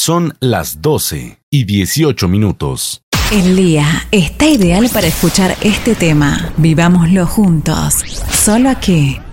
Son las 12:18. El día está ideal para escuchar este tema. Vivámoslo juntos. Solo aquí.